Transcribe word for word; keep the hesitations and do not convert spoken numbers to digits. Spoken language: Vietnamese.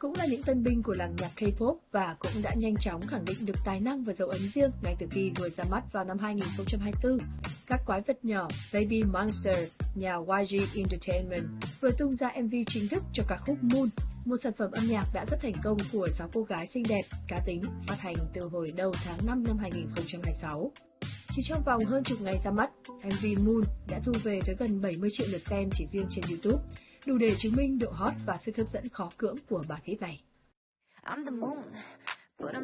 cũng là những tân binh của làng nhạc K-pop và cũng đã nhanh chóng khẳng định được tài năng và dấu ấn riêng ngay từ khi vừa ra mắt vào năm hai nghìn không trăm hai mươi tư. Các quái vật nhỏ Baby Monster, nhà Y G Entertainment vừa tung ra em vê chính thức cho ca khúc Moon, một sản phẩm âm nhạc đã rất thành công của sáu cô gái xinh đẹp, cá tính, phát hành từ hồi đầu tháng năm năm hai nghìn không trăm hai mươi sáu. Chỉ trong vòng hơn chục ngày ra mắt, em vê Moon đã thu về tới gần bảy mươi triệu lượt xem chỉ riêng trên YouTube, đủ để chứng minh độ hot và sức hấp dẫn khó cưỡng của bản hit này. I'm the moon.